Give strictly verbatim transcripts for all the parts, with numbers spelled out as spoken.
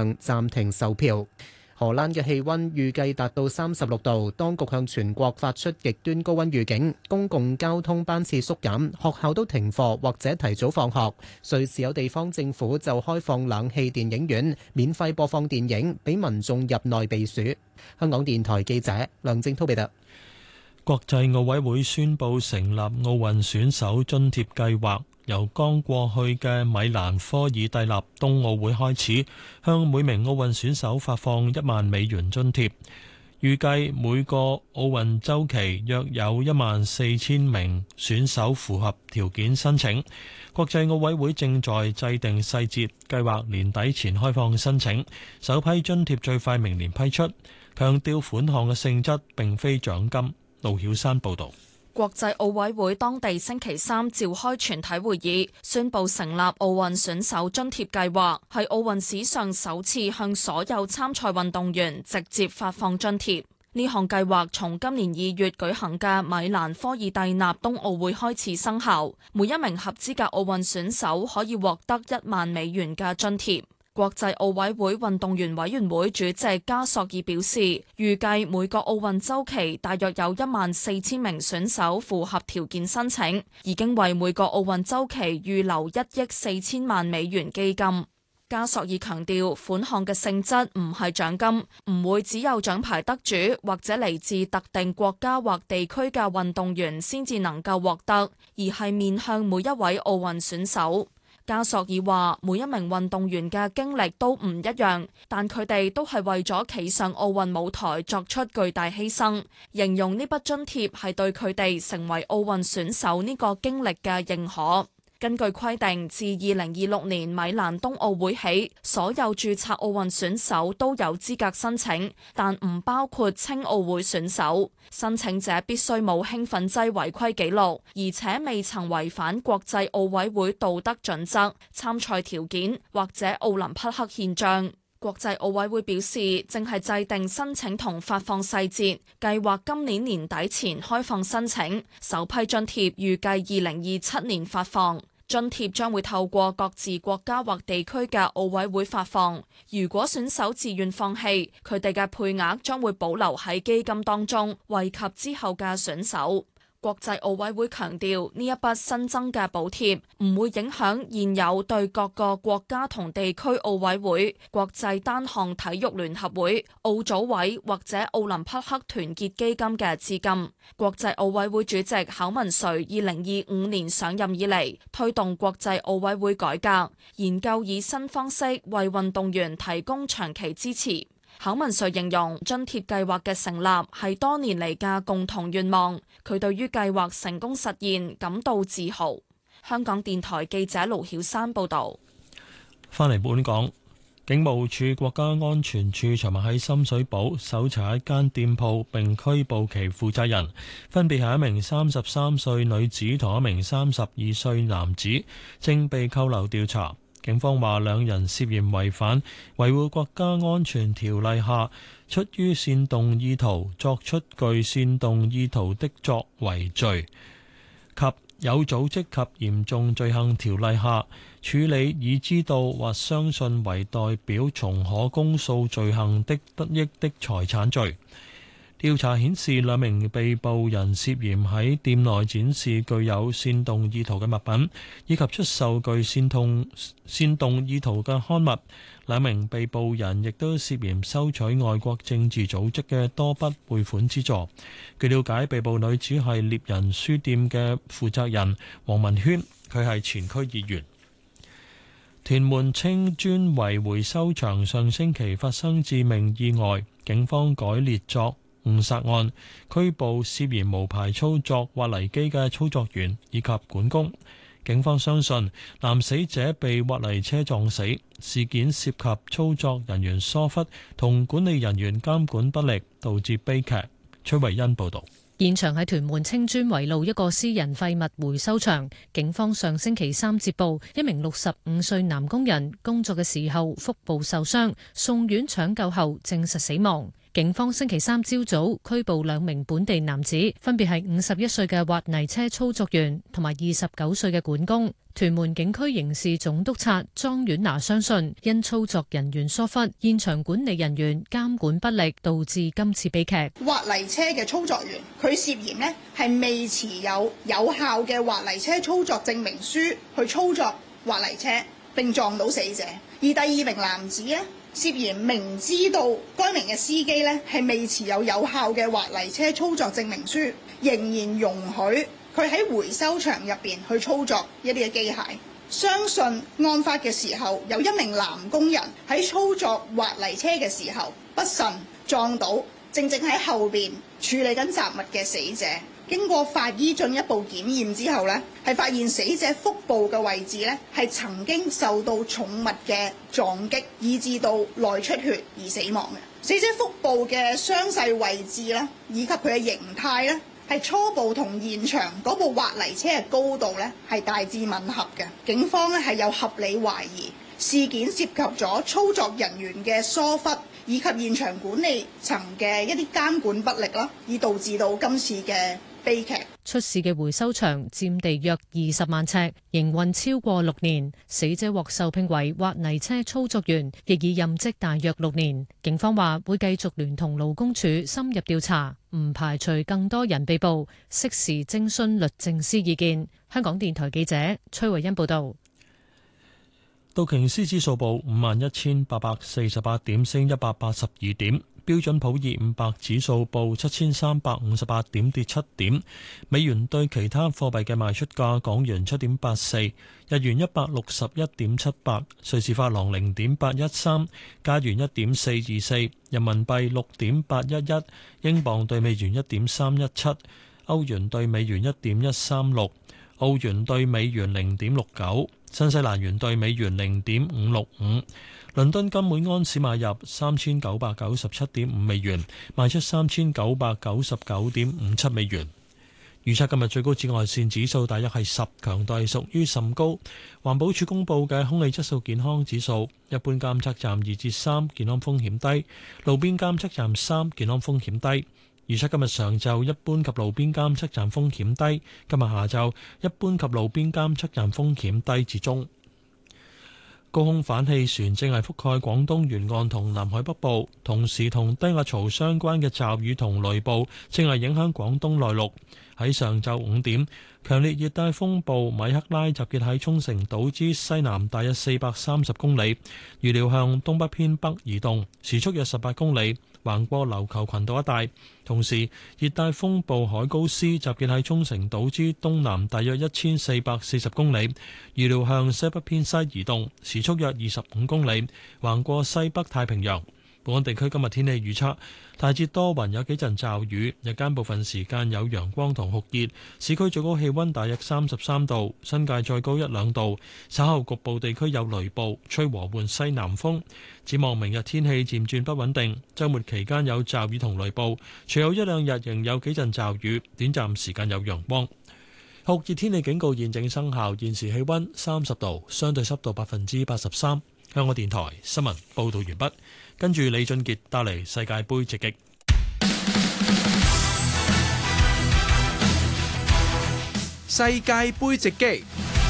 場暫停售票。荷蘭嘅氣溫預計達到三十六度，當局向全國發出極端高溫預警，公共交通班次縮減，學校都停課或者提早放學。瑞士有地方政府就開放冷氣電影院，免費播放電影，俾民眾入內避暑。香港電台記者梁正滔報道。 國際奧委會宣布成立奧運選手津貼計劃，由剛過去嘅米蘭科爾蒂納冬奧會開始，向每名奧運選手發放一萬美元津貼。預計每個奧運週期約有一萬四千名選手符合條件申請。國際奧委會正在制定細節，計劃年底前開放申請，首批津貼最快明年批出。強調款項嘅性質並非獎金。盧曉山報道。 國際奧委會當地星期三召開全體會議，宣布成立奧運選手津貼計劃，係奧運史上首次向所有參賽運動員直接發放津貼。呢項計劃從今年二月舉行嘅米蘭科爾蒂納冬奧會開始生效，每一名合資格奧運選手可以獲得一萬美元嘅津貼。國際奧委會運動員委員會主席加索爾表示，預計每個奧運週期大約有一萬四千名選手符合條件申請，已經為每個奧運週期預留一億四千萬美元基金。加索爾強調，款項嘅性質唔係獎金，唔會只有獎牌得主或者嚟自特定國家或地區嘅運動員先至能夠獲得，而係面向每一位奧運選手。加索爾話：每一名運動員嘅經歷都唔一樣，但佢哋都係為咗企上奧運舞台作出巨大犧牲。形容呢筆津貼係對佢哋成為奧運選手呢個經歷嘅認可。根據規定，自二零二六年米蘭冬奧會起，所有註冊奧運選手都有資格申請，但唔包括青奧會選手。申請者必須冇興奮劑違規記錄，而且未曾違反國際奧委會道德準則、參賽條件或者奧林匹克憲章。國際奧委會表示，正係制定申請同發放細節，計劃今年年底前開放申請，首批津貼預計二零二七年發放。津貼將會透過各自國家或地區嘅奧委會發放。如果選手自願放棄，佢哋嘅配額將會保留喺基金當中，惠及之後嘅選手。國際奧委會強調，呢一筆新增嘅補貼唔會影響現有對各個國家同地區奧委會、國際單項體育聯合會、奧組委或者奧林匹克團結基金嘅資金。國際奧委會主席考文垂二零二五年上任以嚟，推動國際奧委會改革，研究以新方式為運動員提供長期支持。考文垂形容津貼計劃嘅成立係多年嚟嘅共同願望，佢對於計劃成功實現感到自豪。香港電台記者盧曉山報導。 返嚟本港，警務處國家安全處尋日喺深水埗搜查一間店鋪並拘捕其負責人，分別係一名三十三歲女子同一名三十二歲男子，正被扣留調查。警方話兩人涉嫌違反維護國家安全條例下出於煽動意圖作出具煽動意圖的作為罪及有組織及嚴重罪行條例下處理已知道或相信為代表從可公訴罪行的得益的財產罪。調查顯示，兩名被捕人涉嫌喺店內展示具有煽動意圖嘅物品，以及出售具煽動煽動意圖嘅刊物。兩名被捕人亦都涉嫌收取外國政治組織嘅多筆匯款資助。據了解，被捕女子係獵人書店嘅負責人黃文軒，佢係前區議員。屯門青磚圍回收場上星期發生致命意外，警方改列作誤殺案，拘捕涉嫌無牌操作挖泥機嘅操作員以及管工。警方相信男死者被挖泥車撞死，事件涉及操作人員疏忽同管理人員監管不力，導致悲劇。崔慧欣報道。 現場喺屯門青磚圍路一個私人廢物回收場，警方上星期三接報，一名六十五歲男工人工作嘅時候腹部受傷，送院搶救後證實死亡。 警方星期三朝早拘捕兩名本地男子，分別係五十一歲嘅滑泥車操作員同埋二十九歲嘅管工。屯門警區刑事總督察莊婉娜相信，因操作人員疏忽、現場管理人員監管不力，導致今次悲劇。 滑泥車嘅操作員，佢涉嫌呢係未持有有效嘅滑泥車操作證明書去操作滑泥車，並撞到死者。而第二名男子呢，涉嫌明知道該名嘅司機呢係未持有有效嘅滑泥車操作證明書，仍然容許佢喺回收場入邊去操作一啲嘅機械。相信案發嘅時候，有一名男工人喺操作滑泥車嘅時候不慎撞到正正喺後邊處理緊雜物嘅死者。經過法醫進一步檢驗之後呢，係發現死者腹部嘅位置呢係曾經受到重物嘅撞擊，以致到內出血而死亡嘅。死者腹部嘅傷勢位置呢，以及佢嘅形態呢，係初步同現場嗰部滑泥車嘅高度呢係大致吻合嘅。警方呢係有合理懷疑事件涉及咗操作人員嘅疏忽，以及現場管理層嘅一啲監管不力啦，以導致到今次嘅悲劇。 出事嘅回收場佔地約二十萬尺，營運超過六年。死者獲受聘為滑泥車操作員，亦已任職大約六年。警方話會繼續聯同勞工處深入調查，唔排除更多人被捕，適時徵詢律政司意見。香港電台記者崔慧欣報道。 道瓊斯指數報五萬一千八百四十八點，升一百八十二點。標準普爾五百指數報七千三百五十八點，跌七點。美元對其他貨幣嘅賣出價：港元七點八四，日元一百六十一點七八，瑞士法郎零點八一三，加元一點四二四，人民幣六點八一一，英鎊對美元一點三一七，歐元對美元一點一三六，澳元對美元零點六九，新西蘭元對美元零點五六五。倫敦金每安士買入三千九百九十七點五美元，賣出三千九百九十九點五七美元。預測今日最高紫外線指數大約係十，強度係屬於甚高。環保署公布嘅空氣質素健康指數，一般監測站二至三，健康風險低；路邊監測站三，健康風險低。預測今日上晝一般及路邊監測站風險低，今日下晝一般及路邊監測站風險低至中。高空反氣旋正係覆蓋廣東沿岸同南海北部，同時同低壓槽相關嘅驟雨同雷暴正係影響廣東內陸。喺上晝五點，強烈熱帶風暴米克拉集結喺沖繩島之西南大約四百三十公里，預料向東北偏北移動，時速約十八公里，橫過琉球群島一帶。同時，熱帶風暴海高斯集結喺沖繩島之東南大約一千四百四十公里，預料向西北偏西移動，時速約二十五公里，橫過西北太平洋。本港地區今日天氣預測，大致多雲，有幾陣驟雨，日間部分時間有陽光同酷熱，市區最高氣溫大約三十三度，新界再高一兩度。稍後局部地區有雷暴，吹和緩西南風。展望明日天氣漸轉不穩定，週末期間有驟雨同雷暴，隨後一兩日仍有幾陣驟雨，短暫時間有陽光。酷熱天氣警告現正生效，現時氣溫三十度，相對濕度百分之八十三。香港電台新聞報道完畢。跟住李俊傑帶嚟世界盃直擊。 世界盃直擊，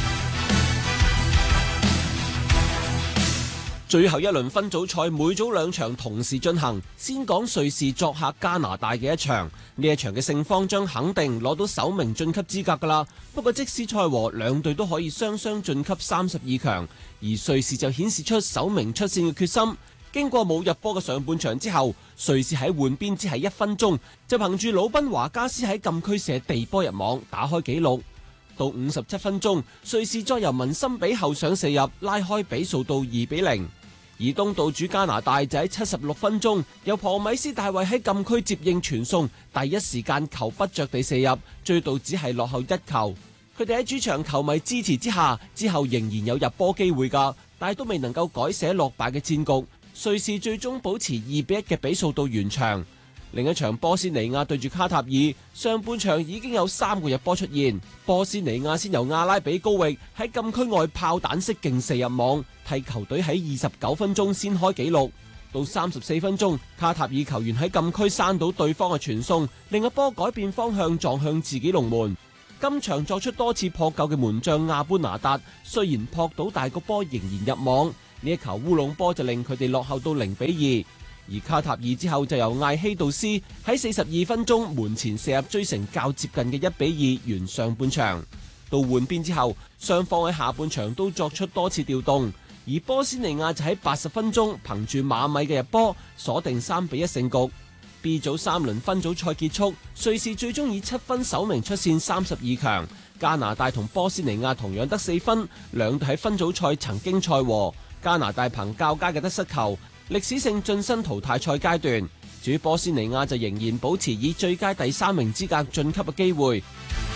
最後一輪分組賽每組兩場同時進行。先講瑞士作客加拿大嘅一場，呢一場嘅勝方將肯定攞到首名晉級資格噶啦。不過即使賽和，兩隊都可以雙雙晉級三十二強，而瑞士就顯示出首名出線嘅決心。經過冇入波嘅上半場之後，瑞士喺換邊只係一分鐘，就憑住魯賓華加斯喺禁區射地波入網，打開紀錄。到五十七分鐘，瑞士再由文森比後上射入，拉開比數到二比零。而東道主加拿大就喺七十六分鐘，由龐米斯大衛喺禁區接應傳送，第一時間球不着地射入，追到只係落後一球。佢哋喺主場球迷支持之下，之後仍然有入波機會㗎，但係都未能夠改寫落敗嘅戰局。瑞士最終保持二比一嘅比數到完場。另一場波斯尼亞對住卡塔爾，上半場已經有三個入波出現。波斯尼亞先由阿拉比高域喺禁區外炮彈式勁射入網，替球隊喺二十九分鐘先開紀錄。 到三十四分鐘，卡塔爾球員喺禁區閂到對方嘅傳送，另一波改變方向撞向自己龍門。今場作出多次撲救嘅門將亞般拿達，雖然撲到，大個波仍然入網。呢一球烏龍波就令佢哋落後到零比二。而卡塔爾之後就由艾希杜斯喺四十二分鐘門前射入，追成較接近嘅一比二，完上半場。到換邊之後，雙方喺下半場都作出多次調動，而波斯尼亞就喺八十分鐘憑住馬米嘅入波鎖定三比一勝局。B 組三輪分組賽結束，瑞士最終以七分首名出線三十二強。加拿大同波斯尼亞同樣得四分，兩隊喺分組賽曾經賽和。加拿大憑較佳嘅得失球，歷史性晉身淘汰賽階段。至於波斯尼亞就仍然保持以最佳第三名資格晉級嘅機會。